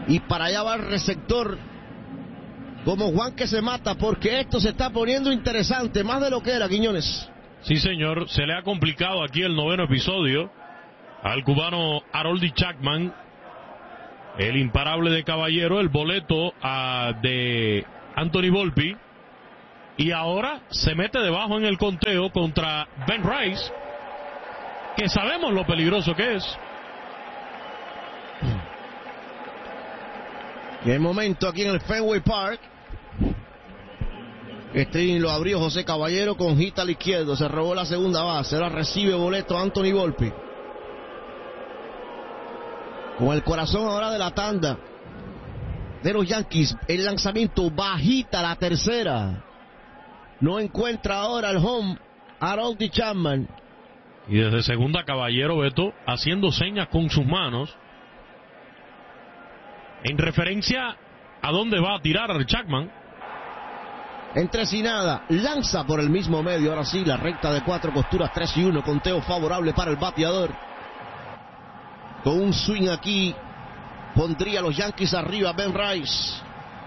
Y para allá va el receptor como Juan que se mata, porque esto se está poniendo interesante, más de lo que era, Quiñones. Sí, señor, se le ha complicado aquí el 9º episodio al cubano Haroldie Chapman, el imparable de Caballero, el boleto de Anthony Volpi, y ahora se mete debajo en el conteo contra Ben Rice, que sabemos lo peligroso que es. Qué momento aquí en el Fenway Park. Este lo abrió José Caballero con hit al izquierdo, se robó la segunda base, ahora recibe boleto Anthony Volpi. Con el corazón ahora de la tanda de los Yankees, el lanzamiento bajita, la tercera. No encuentra ahora el home Haroldie Chapman. Y desde segunda, Caballero, Beto, haciendo señas con sus manos en referencia a dónde va a tirar el Chapman. Entre sin nada, lanza por el mismo medio, ahora sí, la recta de 4 costuras, 3-1, conteo favorable para el bateador. Con un swing aquí, pondría a los Yankees arriba Ben Rice.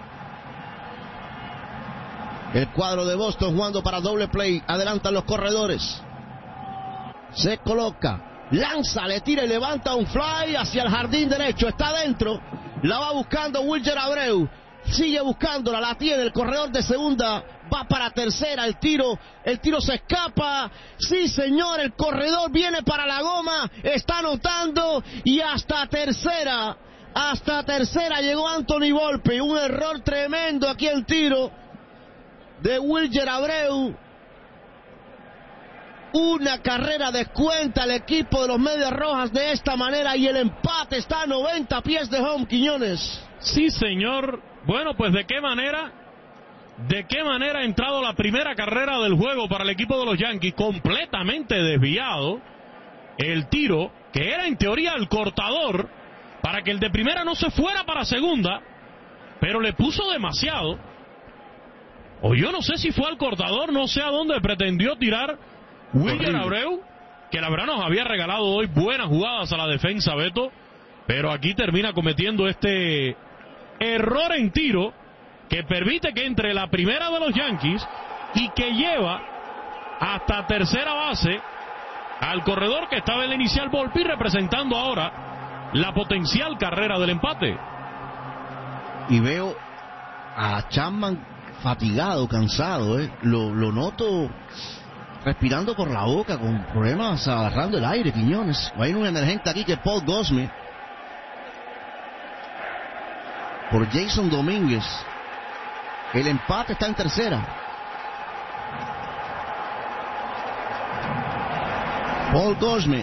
El cuadro de Boston jugando para doble play, adelantan los corredores. Se coloca, lanza, le tira y levanta un fly hacia el jardín derecho, está adentro, la va buscando Wilyer Abreu. Sigue buscándola, la tiene el corredor de segunda, va para tercera, el tiro se escapa, sí señor, el corredor viene para la goma, está anotando y hasta tercera llegó Anthony Volpi, un error tremendo aquí el tiro de Wilyer Abreu, una carrera descuenta el equipo de los Medias Rojas de esta manera y el empate está a 90 pies de home, Quiñones. Sí señor. Bueno, pues ¿de qué manera ha entrado la primera carrera del juego para el equipo de los Yankees? Completamente desviado el tiro, que era en teoría el cortador, para que el de primera no se fuera para segunda, pero le puso demasiado. O yo no sé si fue al cortador, no sé a dónde pretendió tirar Wilyer Abreu, que la verdad nos había regalado hoy buenas jugadas a la defensa, Beto, pero aquí termina cometiendo este error en tiro que permite que entre la primera de los Yankees y que lleva hasta tercera base al corredor que estaba en la inicial Volpi, representando ahora la potencial carrera del empate. Y veo a Chapman fatigado, cansado, lo noto respirando por la boca con problemas agarrando el aire, Quiñones. Hay un emergente aquí que es Paul Goldschmidt por Jason Domínguez. El empate está en tercera. Paul Goldschmidt.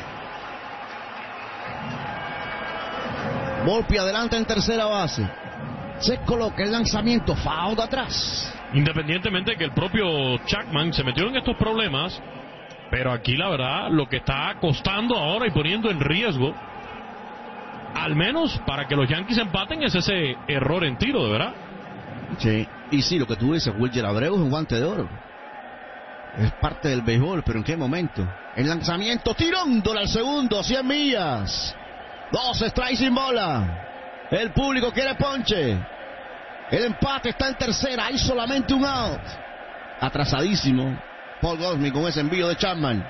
Volpi adelante en tercera base. Se coloca el lanzamiento, foul de atrás. Independientemente de que el propio Chapman se metió en estos problemas, pero aquí la verdad lo que está costando ahora y poniendo en riesgo, al menos para que los Yankees empaten, es ese error en tiro, de verdad. Sí, y sí, lo que tú dices, Wilyer Abreu es un guante de oro. Es parte del béisbol, pero ¿en qué momento? El lanzamiento, tirándola al segundo, 100 millas. 2 strikes sin bola. El público quiere ponche. El empate está en tercera, hay solamente un out. Atrasadísimo Paul Goldschmidt con ese envío de Chapman.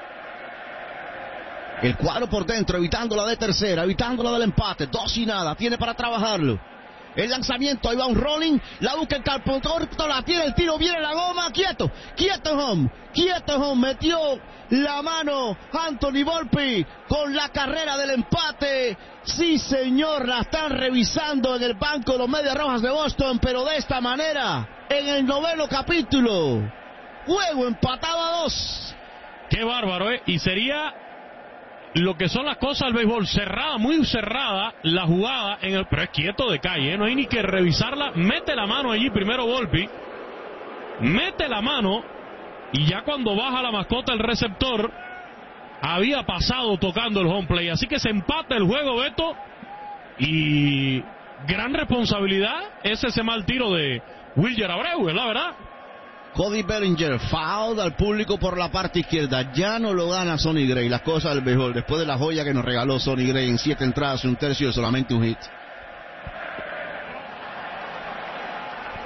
El cuadro por dentro, evitándola de tercera, evitándola del empate. 2-0, tiene para trabajarlo. El lanzamiento, ahí va un rolling, la busca el campo corto, la tiene, el tiro, viene la goma, quieto home, metió la mano Anthony Volpi con la carrera del empate. Sí señor, la están revisando en el banco de los Medias Rojas de Boston, pero de esta manera, en el 9º capítulo, juego empatado a 2. Qué bárbaro, y sería lo que son las cosas del béisbol, cerrada, muy cerrada la jugada, pero es quieto de calle, no hay ni que revisarla, mete la mano allí primero Volpi, mete la mano, y ya cuando baja la mascota el receptor, había pasado tocando el home play, así que se empata el juego, Beto, y gran responsabilidad es ese mal tiro de Wilyer Abreu, es la verdad. Cody Bellinger, foul al público por la parte izquierda. Ya no lo gana Sonny Gray, las cosas del béisbol, después de la joya que nos regaló Sonny Gray en 7 entradas y un tercio de solamente un hit.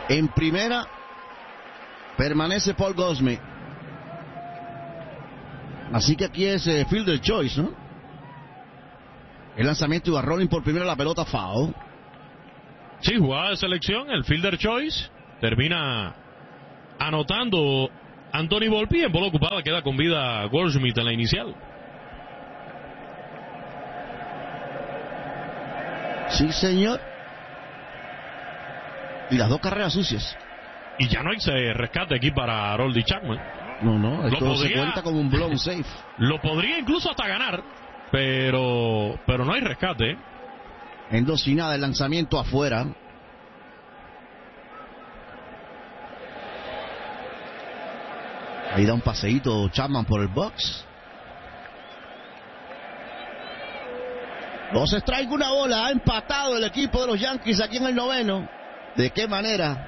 En primera permanece Paul Goldschmidt. Así que aquí es fielder choice, ¿no? El lanzamiento iba rolling por primera, la pelota foul. Sí, jugada de selección, el fielder choice. Termina anotando Anthony Volpi. En bola ocupada queda con vida Goldschmidt en la inicial. Sí, señor. Y las 2 carreras sucias. Y ya no hay rescate aquí para Aroldis Chapman. No, esto se cuenta como un blown safe. Lo podría incluso hasta ganar, pero no hay rescate. En 2 y nada, el lanzamiento afuera. Ahí da un paseíto Chapman por el box. 2 strikes, 1 bola. Ha empatado el equipo de los Yankees aquí en el 9º. ¿De qué manera?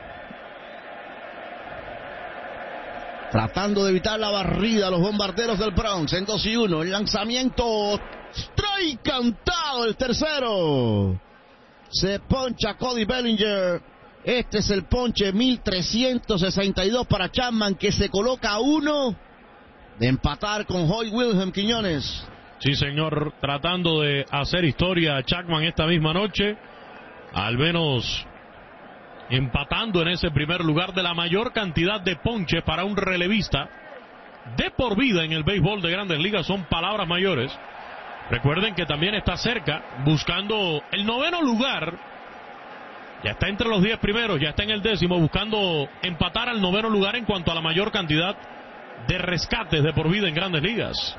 Tratando de evitar la barrida a los bombarderos del Bronx. En 2 y 1, el lanzamiento. Strike cantado el tercero. Se poncha Cody Bellinger. Este es el ponche 1362 para Chapman, que se coloca a 1 de empatar con Hoy Wilhelm Quiñones. Sí, señor, tratando de hacer historia a Chapman esta misma noche, al menos empatando en ese primer lugar de la mayor cantidad de ponches para un relevista de por vida en el béisbol de Grandes Ligas. Son palabras mayores. Recuerden que también está cerca, buscando el 9º lugar. Ya está entre los 10 primeros, ya está en el 10º, buscando empatar al 9º lugar en cuanto a la mayor cantidad de rescates de por vida en Grandes Ligas.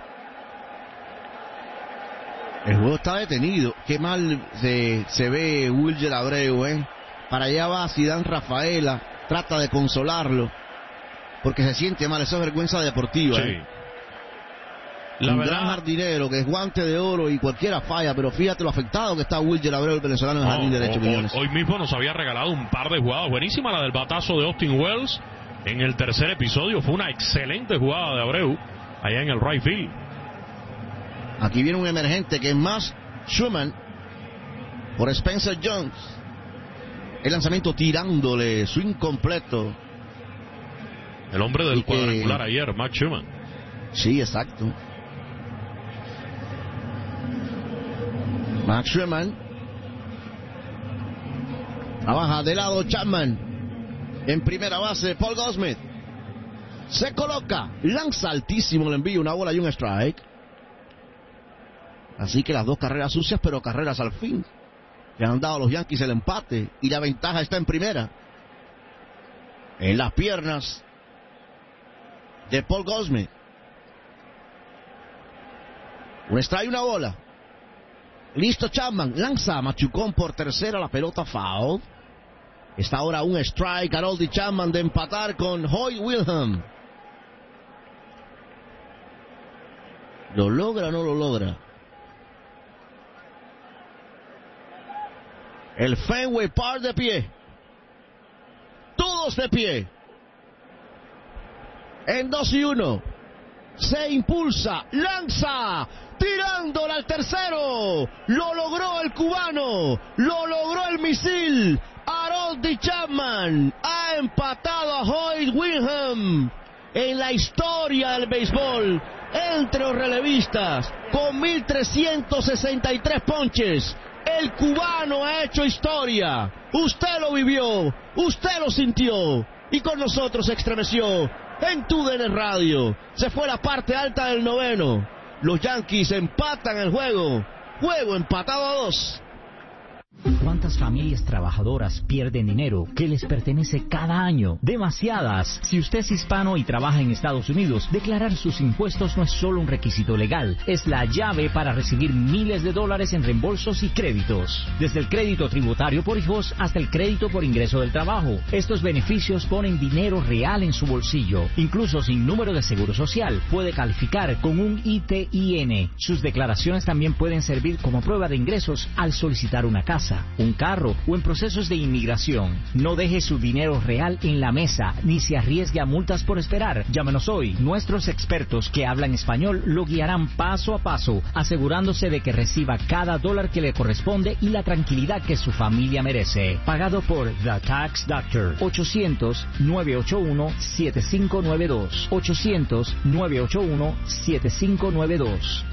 El juego está detenido. Qué mal se ve Wilyer Abreu, ¿eh? Para allá va Zidane Rafaela, trata de consolarlo, porque se siente mal. Eso es vergüenza deportiva, sí. Un gran jardinero que es guante de oro y cualquiera falla, pero fíjate lo afectado que está Wilyer Abreu, el venezolano, en el jardín derecho. Hoy mismo nos había regalado un par de jugadas buenísimas. La del batazo de Austin Wells en el tercer episodio fue una excelente jugada de Abreu allá en el right field. Aquí viene un emergente que es Max Schumann por Spencer Jones. El lanzamiento tirándole swing completo. El hombre del cuadrangular ayer, Max Schumann. Sí, exacto. Max Schumann. Trabaja de lado Chapman. En primera base, Paul Goldschmidt. Se coloca, lanza altísimo el envío, 1 bola y 1 strike. Así que las 2 carreras sucias, pero carreras al fin. Le han dado a los Yankees el empate y la ventaja está en primera. En las piernas de Paul Goldschmidt. Un strike y 1 bola. Listo Chapman, lanza Machucón por tercera, la pelota foul. Está ahora un strike Aroldis Chapman de empatar con Hoy Wilhelm. ¿Lo logra o no lo logra? El Fenway Park de pie. Todos de pie. En 2 y 1. Se impulsa, lanza, tirándola al tercero. Lo logró el cubano. Lo logró el misil. Aroldis Chapman ha empatado a Hoy Wilhelm en la historia del béisbol entre los relevistas con 1363 ponches. El cubano ha hecho historia. Usted lo vivió, usted lo sintió y con nosotros se estremeció en TUDN Radio. Se fue la parte alta del 9º. Los Yankees empatan el juego. Juego empatado a 2. ¿Cuántas familias trabajadoras pierden dinero que les pertenece cada año? Demasiadas. Si usted es hispano y trabaja en Estados Unidos, declarar sus impuestos no es solo un requisito legal, es la llave para recibir miles de dólares en reembolsos y créditos. Desde el crédito tributario por hijos hasta el crédito por ingreso del trabajo. Estos beneficios ponen dinero real en su bolsillo. Incluso sin número de seguro social, puede calificar con un ITIN. Sus declaraciones también pueden servir como prueba de ingresos al solicitar una casa, un carro o en procesos de inmigración. No deje su dinero real en la mesa ni se arriesgue a multas por esperar. Llámenos hoy. Nuestros expertos que hablan español lo guiarán paso a paso, asegurándose de que reciba cada dólar que le corresponde y la tranquilidad que su familia merece. Pagado por The Tax Doctor. 800-981-7592. 800-981-7592.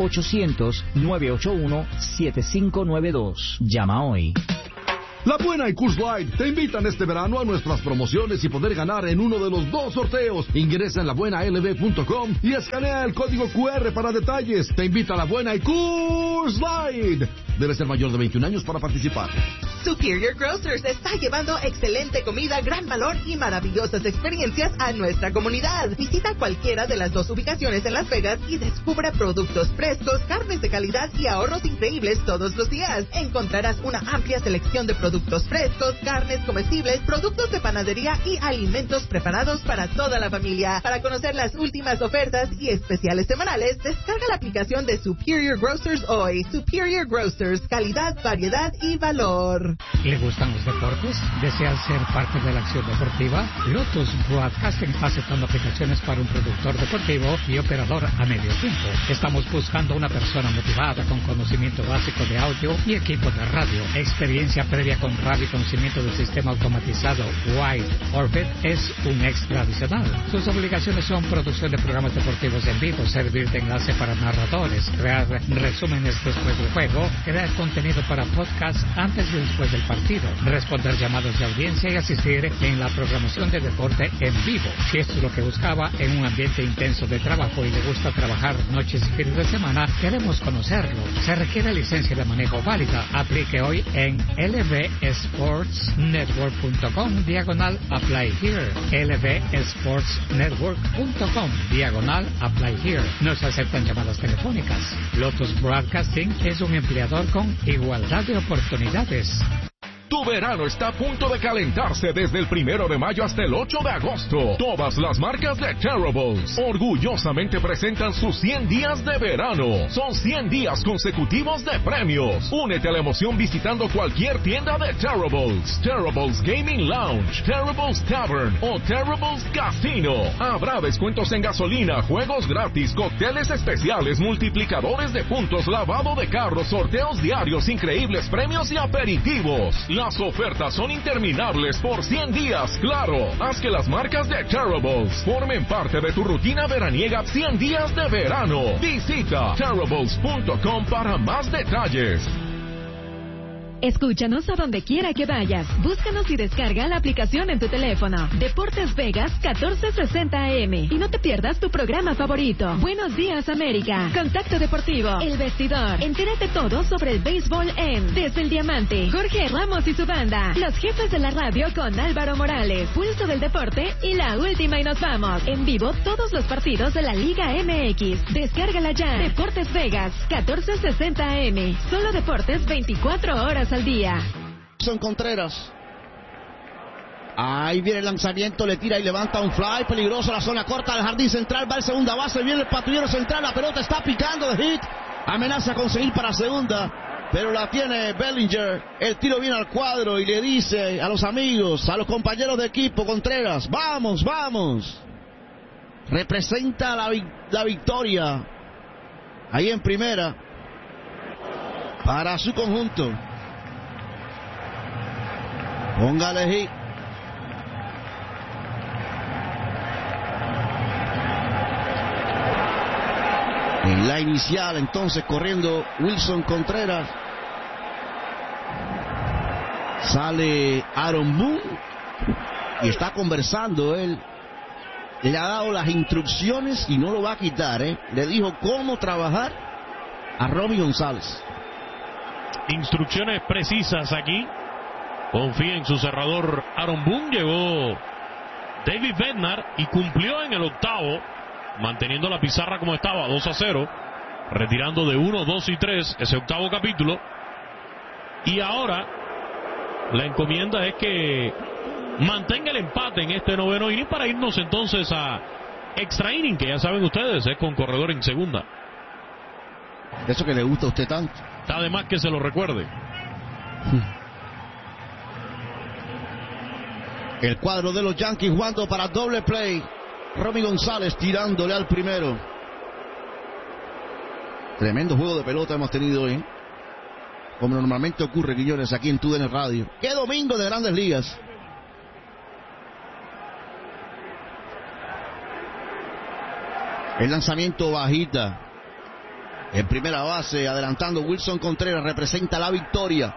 800-981-7592. Llama hoy. La Buena y Coors Light te invitan este verano a nuestras promociones y poder ganar en uno de los 2 sorteos. Ingresa en labuenalb.com y escanea el código QR para detalles. Te invita a La Buena y Coors Light. Debe ser mayor de 21 años para participar. Superior Grocers está llevando excelente comida, gran valor y maravillosas experiencias a nuestra comunidad. Visita cualquiera de las 2 ubicaciones en Las Vegas y descubra productos frescos, carnes de calidad y ahorros increíbles todos los días. Encontrarás una amplia selección de productos frescos, carnes comestibles, productos de panadería y alimentos preparados para toda la familia. Para conocer las últimas ofertas y especiales semanales, descarga la aplicación de Superior Grocers hoy. Superior Grocers, calidad, variedad y valor. ¿Le gustan los deportes? ¿Desea ser parte de la acción deportiva? Lotus Broadcasting está aceptando aplicaciones para un productor deportivo y operador a medio tiempo. Estamos buscando una persona motivada con conocimiento básico de audio y equipo de radio. Experiencia previa con radio y conocimiento del sistema automatizado Wide Orbit es un extra adicional. Sus obligaciones son producción de programas deportivos en vivo, servir de enlace para narradores, crear resúmenes después del juego, crear contenido para podcast antes y después del partido, responder llamados de audiencia y asistir en la programación de deporte en vivo. Si esto es lo que buscaba en un ambiente intenso de trabajo y le gusta trabajar noches y fines de semana, queremos conocerlo. Se requiere licencia de manejo válida. Aplique hoy en lvsportsnetwork.com/apply here. lvsportsnetwork.com/apply here. No se aceptan llamadas telefónicas. Lotus Broadcasting es un empleador con igualdad de oportunidades. Tu verano está a punto de calentarse desde el 1 de mayo hasta el 8 de agosto. Todas las marcas de Terribles orgullosamente presentan sus 100 días de verano. Son 100 días consecutivos de premios. Únete a la emoción visitando cualquier tienda de Terribles. Terribles Gaming Lounge, Terribles Tavern o Terribles Casino. Habrá descuentos en gasolina, juegos gratis, cócteles especiales, multiplicadores de puntos, lavado de carros, sorteos diarios, increíbles premios y aperitivos. Las ofertas son interminables por 100 días, claro. Haz que las marcas de Terribles formen parte de tu rutina veraniega 100 días de verano. Visita terribles.com para más detalles. Escúchanos a donde quiera que vayas. Búscanos y descarga la aplicación en tu teléfono. Deportes Vegas 1460 AM. Y no te pierdas tu programa favorito. Buenos días, América. Contacto Deportivo. El Vestidor. Entérate todo sobre el béisbol en Desde el Diamante. Jorge Ramos y su banda. Los jefes de la radio con Álvaro Morales. Pulso del Deporte y la última y nos vamos. En vivo todos los partidos de la Liga MX. Descárgala ya. Deportes Vegas 1460 AM. Solo deportes 24 horas al día. Son Contreras. Ahí viene el lanzamiento, le tira y levanta un fly peligroso, la zona corta del jardín central, va el segunda base, viene el patrullero central, la pelota está picando de hit, amenaza a conseguir para segunda, pero la tiene Bellinger. El tiro viene al cuadro y le dice a los amigos, a los compañeros de equipo, Contreras, vamos, vamos. Representa la victoria ahí en primera para su conjunto. Póngale hit. En la inicial, entonces, corriendo Wilson Contreras. Sale Aaron Boone y está conversando él. Le ha dado las instrucciones y no lo va a quitar, ¿eh? Le dijo cómo trabajar a Romy González. Instrucciones precisas aquí. Confía en su cerrador Aaron Boone. Llegó David Bednar y cumplió en el octavo, manteniendo la pizarra como estaba, 2-0, retirando de 1, 2 y 3 ese octavo capítulo. Y ahora la encomienda es que mantenga el empate en este noveno inning para irnos entonces a extra inning, que ya saben ustedes, es con corredor en segunda. Eso que le gusta a usted tanto. Está de más que se lo recuerde. El cuadro de los Yankees jugando para doble play. Romy González tirándole al primero. Tremendo juego de pelota hemos tenido hoy, como normalmente ocurre, Quiñones, aquí en TUDN Radio. ¡Qué domingo de Grandes Ligas! El lanzamiento bajita. En primera base, adelantando Wilson Contreras, representa la victoria.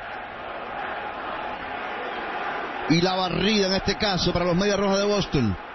Y la barrida en este caso para los Medias Rojas de Boston.